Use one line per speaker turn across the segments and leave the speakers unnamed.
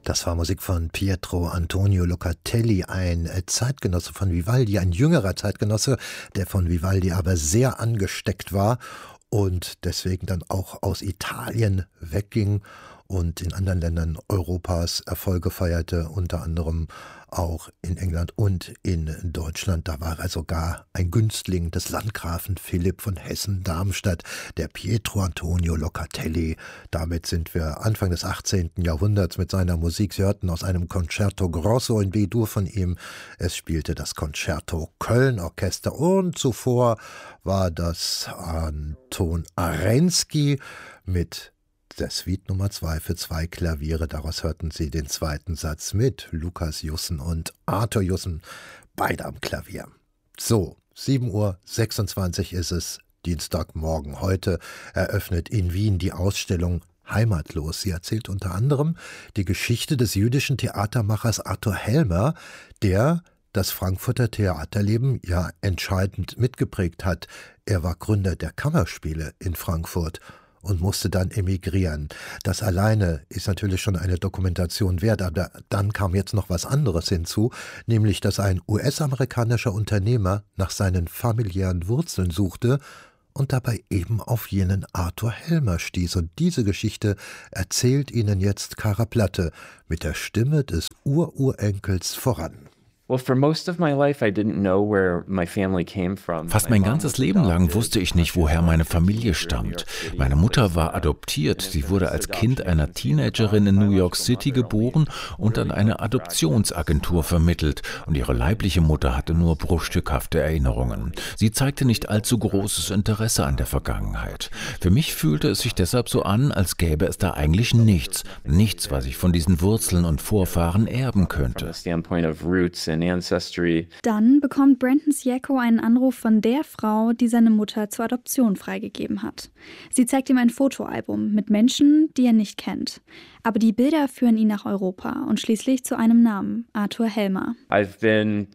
Das war Musik von Pietro Antonio Locatelli, ein Zeitgenosse von Vivaldi, ein jüngerer Zeitgenosse, der von Vivaldi aber sehr angesteckt war und deswegen dann auch aus Italien wegging und in anderen Ländern Europas Erfolge feierte, unter anderem auch in England und in Deutschland. Da war er sogar ein Günstling des Landgrafen Philipp von Hessen-Darmstadt, der Pietro Antonio Locatelli. Damit sind wir Anfang des 18. Jahrhunderts mit seiner Musik. Sie hörten aus einem Concerto Grosso in B-Dur von ihm. Es spielte das Concerto Köln Orchester und zuvor war das Anton Arensky mit der Suite Nummer 2 für 2 Klaviere. Daraus hörten Sie den zweiten Satz mit Lukas Jussen und Arthur Jussen, beide am Klavier. So, 7:26 Uhr ist es, Dienstagmorgen. Heute eröffnet in Wien die Ausstellung Heimatlos. Sie erzählt unter anderem die Geschichte des jüdischen Theatermachers Arthur Helmer, der das Frankfurter Theaterleben ja entscheidend mitgeprägt hat. Er war Gründer der Kammerspiele in Frankfurt und musste dann emigrieren. Das alleine ist natürlich schon eine Dokumentation wert, aber dann kam jetzt noch was anderes hinzu, nämlich dass ein US-amerikanischer Unternehmer nach seinen familiären Wurzeln suchte und dabei eben auf jenen Arthur Helmer stieß. Und diese Geschichte erzählt Ihnen jetzt Kara Platte mit der Stimme des Ururenkels voran.
Fast mein ganzes Leben lang wusste ich nicht, woher meine Familie stammt. Meine Mutter war adoptiert. Sie wurde als Kind einer Teenagerin in New York City geboren und an eine Adoptionsagentur vermittelt. Und ihre leibliche Mutter hatte nur bruchstückhafte Erinnerungen. Sie zeigte nicht allzu großes Interesse an der Vergangenheit. Für mich fühlte es sich deshalb so an, als gäbe es da eigentlich nichts. Nichts, was ich von diesen Wurzeln und Vorfahren erben könnte.
Dann bekommt Brandon Ciecko einen Anruf von der Frau, die seine Mutter zur Adoption freigegeben hat. Sie zeigt ihm ein Fotoalbum mit Menschen, die er nicht kennt. Aber die Bilder führen ihn nach Europa und schließlich zu einem Namen, Arthur Helmer.
Ich bin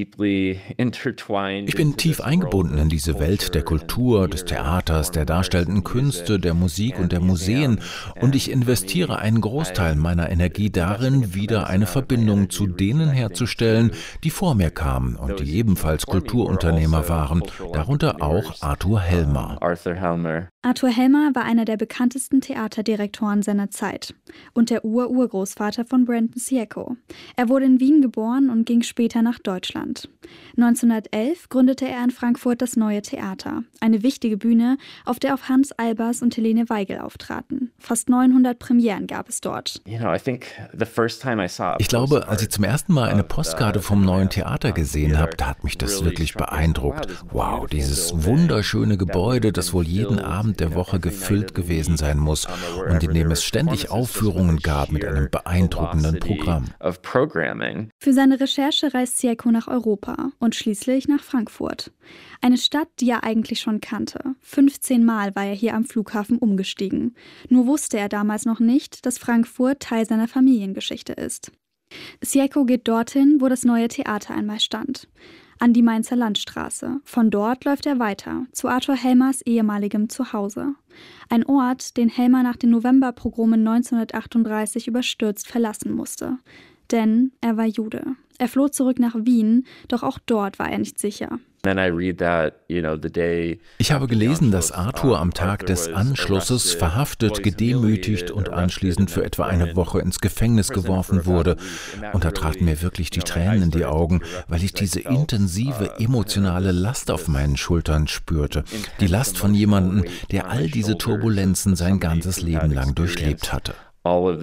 tief eingebunden in diese Welt der Kultur, des Theaters, der darstellenden Künste, der Musik und der Museen. Und ich investiere einen Großteil meiner Energie darin, wieder eine Verbindung zu denen herzustellen, die vor mir kamen und die ebenfalls Kulturunternehmer waren, darunter auch Arthur Helmer.
Arthur Helmer war einer der bekanntesten Theaterdirektoren seiner Zeit und der Urgroßvater von Brandon Ciecko. Er wurde in Wien geboren und ging später nach Deutschland. 1911 gründete er in Frankfurt das Neue Theater, eine wichtige Bühne, auf der auch Hans Albers und Helene Weigel auftraten. Fast 900 Premieren gab es dort.
Ich glaube, als ich zum ersten Mal eine Postkarte vom Neuen Theater gesehen habe, da hat mich das wirklich beeindruckt. Wow, dieses wunderschöne Gebäude, das wohl jeden Abend der Woche gefüllt gewesen sein muss und in dem es ständig Aufführungen gab mit einem beeindruckenden Programm.
Für seine Recherche reist Ciecko nach Europa und schließlich nach Frankfurt. Eine Stadt, die er eigentlich schon kannte. 15 Mal war er hier am Flughafen umgestiegen. Nur wusste er damals noch nicht, dass Frankfurt Teil seiner Familiengeschichte ist. Ciecko geht dorthin, wo das Neue Theater einmal stand. An die Mainzer Landstraße. Von dort läuft er weiter, zu Arthur Helmers ehemaligem Zuhause. Ein Ort, den Helmer nach den Novemberpogromen 1938 überstürzt verlassen musste. Denn er war Jude. Er floh zurück nach Wien, doch auch dort war er nicht sicher.
Ich habe gelesen, dass Arthur am Tag des Anschlusses verhaftet, gedemütigt und anschließend für etwa eine Woche ins Gefängnis geworfen wurde. Und da traten mir wirklich die Tränen in die Augen, weil ich diese intensive emotionale Last auf meinen Schultern spürte. Die Last von jemandem, der all diese Turbulenzen sein ganzes Leben lang durchlebt hatte.
Auf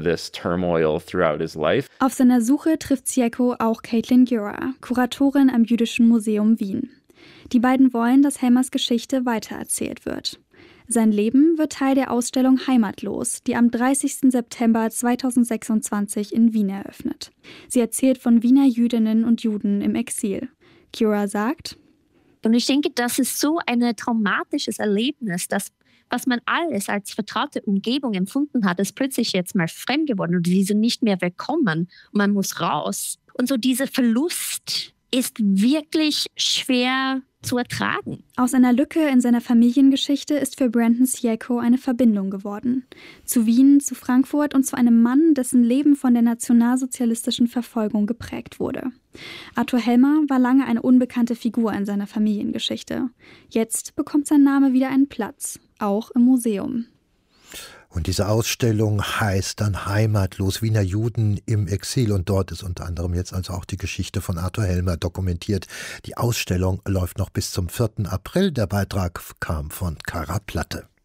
seiner Suche trifft Ciecko auch Caitlin Gura, Kuratorin am Jüdischen Museum Wien. Die beiden wollen, dass Helmers Geschichte weitererzählt wird. Sein Leben wird Teil der Ausstellung Heimatlos, die am 30. September 2026 in Wien eröffnet. Sie erzählt von Wiener Jüdinnen und Juden im Exil. Gura sagt:
Und ich denke, das ist so ein traumatisches Erlebnis, dass was man alles als vertraute Umgebung empfunden hat, ist plötzlich jetzt mal fremd geworden und die sind nicht mehr willkommen und man muss raus. Und so dieser Verlust ist wirklich schwer zu ertragen.
Aus einer Lücke in seiner Familiengeschichte ist für Brandon Ciecko eine Verbindung geworden. Zu Wien, zu Frankfurt und zu einem Mann, dessen Leben von der nationalsozialistischen Verfolgung geprägt wurde. Arthur Helmer war lange eine unbekannte Figur in seiner Familiengeschichte. Jetzt bekommt sein Name wieder einen Platz, auch im Museum.
Und diese Ausstellung heißt dann Heimatlos, Wiener Juden im Exil. Und dort ist unter anderem jetzt also auch die Geschichte von Arthur Helmer dokumentiert. Die Ausstellung läuft noch bis zum 4. April. Der Beitrag kam von Kara Platte.